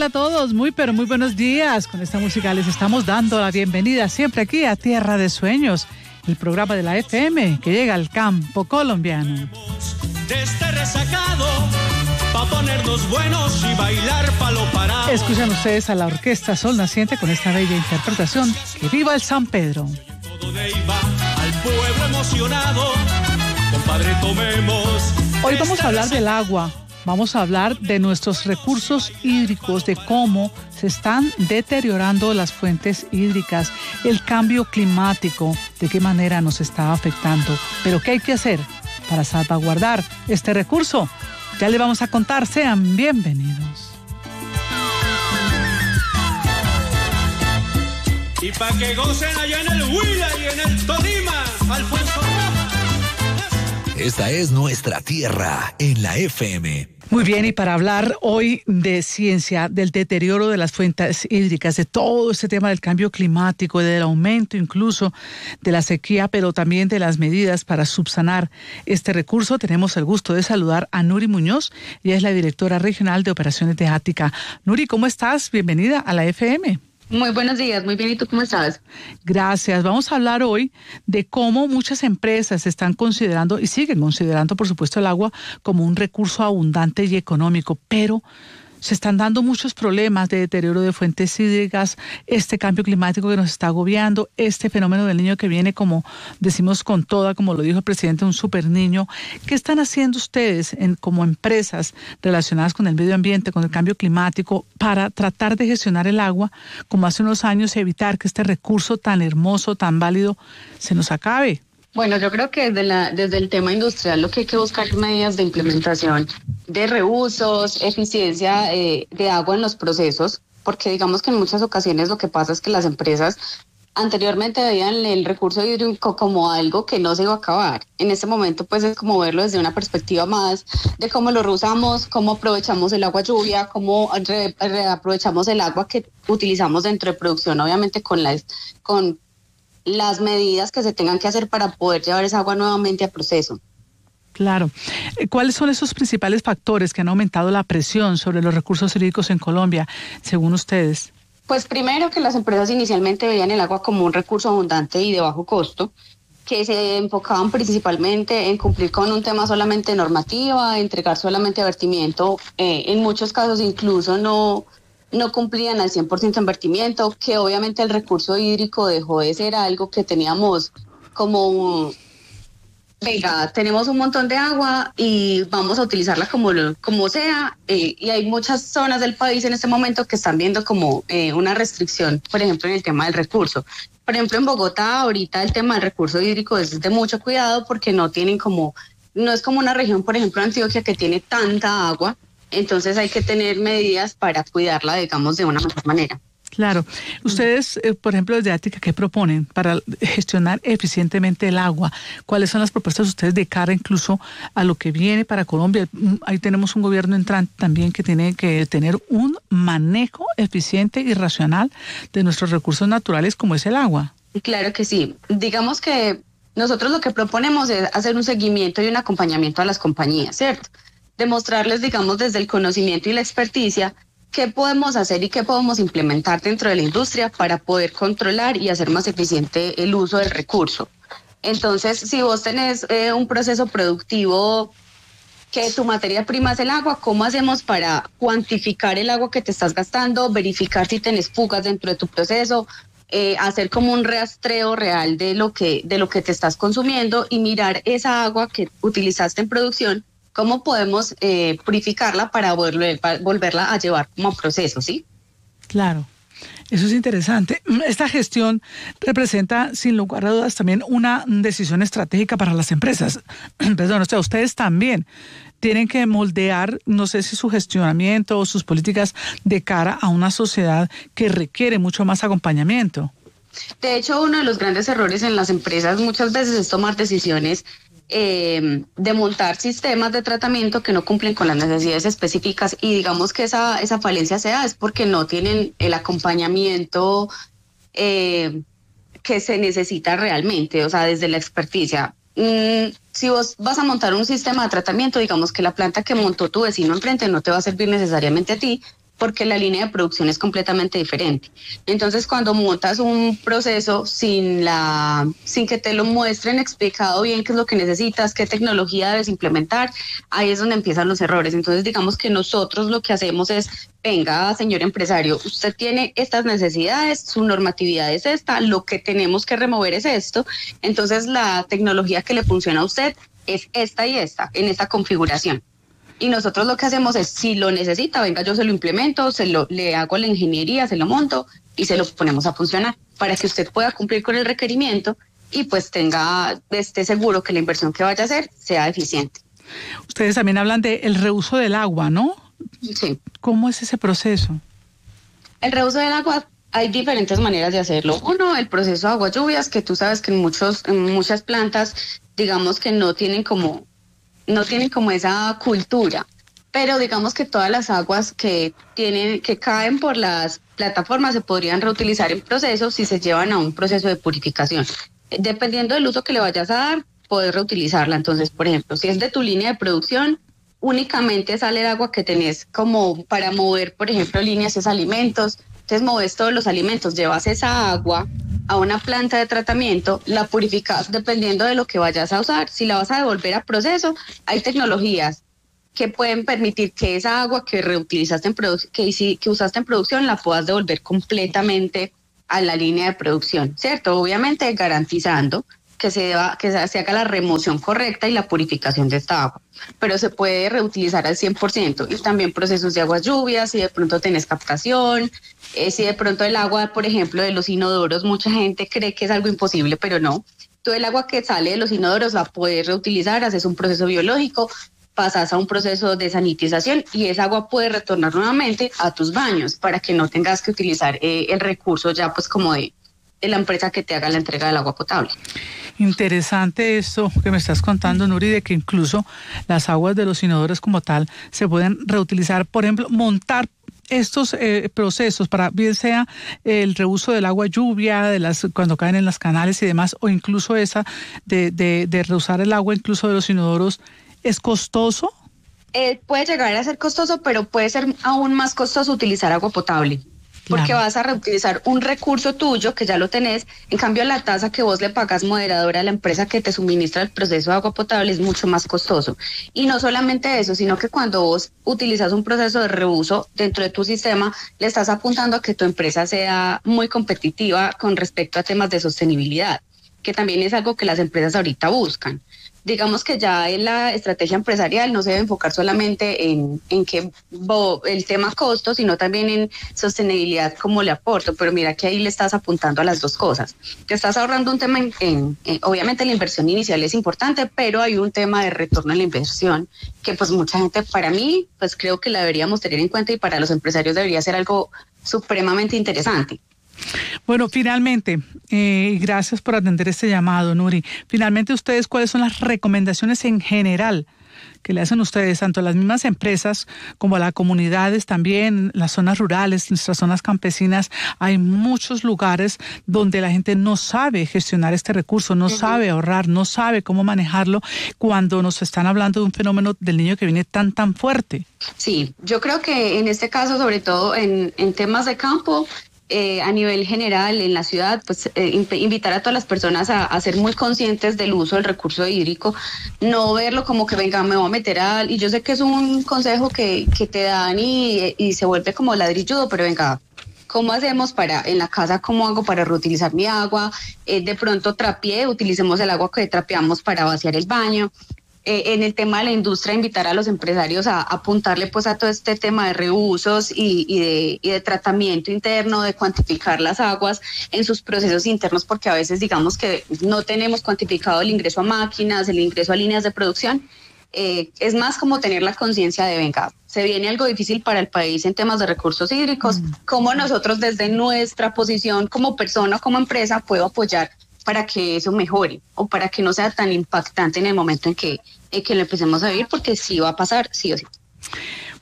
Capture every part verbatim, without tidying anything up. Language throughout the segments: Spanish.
a todos? Muy pero muy buenos días. Con esta música les estamos dando la bienvenida siempre aquí a Tierra de Sueños, el programa de la F M que llega al campo colombiano. De este resacado, pa' ponernos buenos y bailar palo parado. Escuchan ustedes a la Orquesta Sol Naciente con esta bella interpretación, Que viva el San Pedro. Todo Neiva, al pueblo emocionado, compadre, tomemos. Hoy vamos a hablar del agua. Vamos a hablar de nuestros recursos hídricos, de cómo se están deteriorando las fuentes hídricas, el cambio climático, de qué manera nos está afectando. Pero ¿qué hay que hacer para salvaguardar este recurso? Ya le vamos a contar, sean bienvenidos. Y pa' que gocen allá en el Huila y en el Tolima, Alfonso. Esta es nuestra tierra en la F M. Muy bien, y para hablar hoy de ciencia, del deterioro de las fuentes hídricas, de todo este tema del cambio climático, del aumento incluso de la sequía, pero también de las medidas para subsanar este recurso, tenemos el gusto de saludar a Nuri Muñoz. Ella es la directora regional de operaciones de Ática. Nuri, ¿cómo estás? Bienvenida a la F M. Muy buenos días, muy bien, ¿y tú cómo estás? Gracias. Vamos a hablar hoy de cómo muchas empresas están considerando y siguen considerando, por supuesto, el agua como un recurso abundante y económico, pero se están dando muchos problemas de deterioro de fuentes hídricas, este cambio climático que nos está agobiando, este fenómeno del niño que viene, como decimos con toda, como lo dijo el presidente, un super niño. ¿Qué están haciendo ustedes en, como empresas relacionadas con el medio ambiente, con el cambio climático, para tratar de gestionar el agua como hace unos años y evitar que este recurso tan hermoso, tan válido, se nos acabe? Bueno, yo creo que desde, la, desde el tema industrial lo que hay que buscar es medidas de implementación de reusos, eficiencia eh, de agua en los procesos, porque digamos que en muchas ocasiones lo que pasa es que las empresas anteriormente veían el recurso hídrico como algo que no se iba a acabar. En este momento pues es como verlo desde una perspectiva más de cómo lo reusamos, cómo aprovechamos el agua lluvia, cómo re, reaprovechamos el agua que utilizamos dentro de producción, obviamente con las... con las medidas que se tengan que hacer para poder llevar esa agua nuevamente a proceso. Claro. ¿Cuáles son esos principales factores que han aumentado la presión sobre los recursos hídricos en Colombia, según ustedes? Pues primero que las empresas inicialmente veían el agua como un recurso abundante y de bajo costo, que se enfocaban principalmente en cumplir con un tema solamente normativa, entregar solamente vertimiento, eh, en muchos casos incluso no... no cumplían al cien por ciento en vertimiento, que obviamente el recurso hídrico dejó de ser algo que teníamos como un, venga, tenemos un montón de agua y vamos a utilizarla como, como sea, eh, y hay muchas zonas del país en este momento que están viendo como eh, una restricción, por ejemplo, en el tema del recurso. Por ejemplo, en Bogotá ahorita el tema del recurso hídrico es de mucho cuidado porque no tienen como, no es como una región, por ejemplo, Antioquia, que tiene tanta agua. Entonces hay que tener medidas para cuidarla, digamos, de una mejor manera. Claro. Ustedes, eh, por ejemplo, desde Ática, ¿qué proponen para gestionar eficientemente el agua? ¿Cuáles son las propuestas de ustedes de cara incluso a lo que viene para Colombia? Ahí tenemos un gobierno entrante también que tiene que tener un manejo eficiente y racional de nuestros recursos naturales como es el agua. Claro que sí. Digamos que nosotros lo que proponemos es hacer un seguimiento y un acompañamiento a las compañías, ¿cierto? Demostrarles, digamos, desde el conocimiento y la experticia, qué podemos hacer y qué podemos implementar dentro de la industria para poder controlar y hacer más eficiente el uso del recurso. Entonces, si vos tenés eh, un proceso productivo que tu materia prima es el agua, ¿cómo hacemos para cuantificar el agua que te estás gastando, verificar si tenés fugas dentro de tu proceso, eh, hacer como un rastreo real de lo que, de lo que te estás consumiendo y mirar esa agua que utilizaste en producción? ¿Cómo podemos eh, purificarla para, volver, para volverla a llevar como proceso, sí? Claro, eso es interesante. Esta gestión representa, sin lugar a dudas, también una decisión estratégica para las empresas. Perdón, o sea, ustedes también tienen que moldear, no sé si su gestionamiento o sus políticas de cara a una sociedad que requiere mucho más acompañamiento. De hecho, uno de los grandes errores en las empresas muchas veces es tomar decisiones Eh, de montar sistemas de tratamiento que no cumplen con las necesidades específicas, y digamos que esa, esa falencia se da es porque no tienen el acompañamiento eh, que se necesita realmente, o sea, desde la experticia. Mm, si vos vas a montar un sistema de tratamiento, digamos que la planta que montó tu vecino enfrente no te va a servir necesariamente a ti, porque la línea de producción es completamente diferente. Entonces, cuando montas un proceso sin la, sin que te lo muestren explicado bien qué es lo que necesitas, qué tecnología debes implementar, ahí es donde empiezan los errores. Entonces, digamos que nosotros lo que hacemos es, venga, señor empresario, usted tiene estas necesidades, su normatividad es esta, lo que tenemos que remover es esto, entonces la tecnología que le funciona a usted es esta y esta, en esta configuración. Y nosotros lo que hacemos es, si lo necesita, venga, yo se lo implemento, se lo, le hago la ingeniería, se lo monto y se lo ponemos a funcionar para que usted pueda cumplir con el requerimiento y pues tenga, esté seguro que la inversión que vaya a hacer sea eficiente. Ustedes también hablan de el reuso del agua, ¿no? Sí. ¿Cómo es ese proceso? El reuso del agua, hay diferentes maneras de hacerlo. Uno, el proceso de agua lluvias, que tú sabes que en, muchos, en muchas plantas, digamos que no tienen como... no tienen como esa cultura, pero digamos que todas las aguas que tienen, que caen por las plataformas se podrían reutilizar en procesos si se llevan a un proceso de purificación. Dependiendo del uso que le vayas a dar, puedes reutilizarla. Entonces, por ejemplo, si es de tu línea de producción, únicamente sale el agua que tenés como para mover, por ejemplo, líneas es alimentos. Entonces, moves todos los alimentos, llevas esa agua a una planta de tratamiento, la purificas dependiendo de lo que vayas a usar. Si la vas a devolver a proceso, hay tecnologías que pueden permitir que esa agua que reutilizaste en produ- que, que usaste en producción la puedas devolver completamente a la línea de producción, ¿cierto? Obviamente garantizando que se, deba, que se haga la remoción correcta y la purificación de esta agua, pero se puede reutilizar al cien por ciento. Y también procesos de aguas lluvias, si de pronto tenés captación, eh, si de pronto el agua, por ejemplo, de los inodoros, mucha gente cree que es algo imposible, pero no. Todo el agua que sale de los inodoros la puedes reutilizar, haces un proceso biológico, pasas a un proceso de sanitización y esa agua puede retornar nuevamente a tus baños para que no tengas que utilizar eh, el recurso ya pues como de, de la empresa que te haga la entrega del agua potable. Interesante esto que me estás contando, Nuri, de que incluso las aguas de los inodoros como tal se pueden reutilizar, por ejemplo, montar estos eh, procesos para bien sea el reuso del agua lluvia, de las cuando caen en las canales y demás, o incluso esa de, de, de reusar el agua incluso de los inodoros, ¿es costoso? Eh, puede llegar a ser costoso, pero puede ser aún más costoso utilizar agua potable. Porque claro, vas a reutilizar un recurso tuyo que ya lo tenés, en cambio la tasa que vos le pagas moderadora a la empresa que te suministra el proceso de agua potable es mucho más costoso. Y no solamente eso, sino que cuando vos utilizas un proceso de reuso dentro de tu sistema, le estás apuntando a que tu empresa sea muy competitiva con respecto a temas de sostenibilidad, que también es algo que las empresas ahorita buscan. Digamos que ya en la estrategia empresarial no se debe enfocar solamente en, en que bo, el tema costo, sino también en sostenibilidad, como le aporto. Pero mira que ahí le estás apuntando a las dos cosas. Te estás ahorrando un tema, en, en, en obviamente la inversión inicial es importante, pero hay un tema de retorno a la inversión que pues mucha gente, para mí, pues creo que la deberíamos tener en cuenta y para los empresarios debería ser algo supremamente interesante. Bueno, finalmente, eh, gracias por atender este llamado, Nuri. Finalmente, ustedes, ¿cuáles son las recomendaciones en general que le hacen ustedes, tanto a las mismas empresas como a las comunidades también, las zonas rurales, nuestras zonas campesinas? Hay muchos lugares donde la gente no sabe gestionar este recurso, no uh-huh. sabe ahorrar, no sabe cómo manejarlo cuando nos están hablando de un fenómeno del niño que viene tan, tan fuerte. Sí, yo creo que en este caso, sobre todo en, en temas de campo, Eh, a nivel general en la ciudad, pues eh, invitar a todas las personas a, a ser muy conscientes del uso del recurso hídrico, no verlo como que venga, me voy a meter al... Y yo sé que es un consejo que, que te dan y, y se vuelve como ladrilludo, pero venga, ¿cómo hacemos para, en la casa, cómo hago para reutilizar mi agua? Eh, de pronto trapié, utilicemos el agua que trapeamos para vaciar el baño. Eh, en el tema de la industria, invitar a los empresarios a, a apuntarle pues a todo este tema de reusos y, y, de, y de tratamiento interno, de cuantificar las aguas en sus procesos internos, porque a veces digamos que no tenemos cuantificado el ingreso a máquinas, el ingreso a líneas de producción. Eh, es más como tener la conciencia de, venga, se viene algo difícil para el país en temas de recursos hídricos, mm. cómo nosotros desde nuestra posición como persona, como empresa, puedo apoyar para que eso mejore o para que no sea tan impactante en el momento en que, en que lo empecemos a vivir, porque sí va a pasar, sí o sí.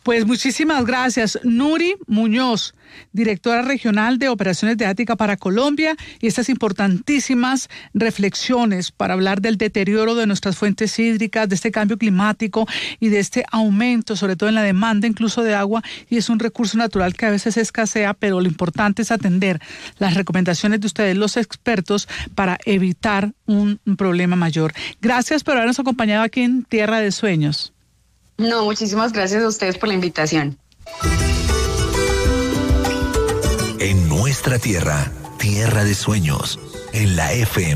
Pues muchísimas gracias. Nuri Muñoz, directora regional de Operaciones de Ática para Colombia, y estas importantísimas reflexiones para hablar del deterioro de nuestras fuentes hídricas, de este cambio climático y de este aumento, sobre todo en la demanda incluso de agua, y es un recurso natural que a veces escasea, pero lo importante es atender las recomendaciones de ustedes, los expertos, para evitar un, un problema mayor. Gracias por habernos acompañado aquí en Tierra de Sueños. No, muchísimas gracias a ustedes por la invitación. En nuestra tierra, Tierra de Sueños, en la F M.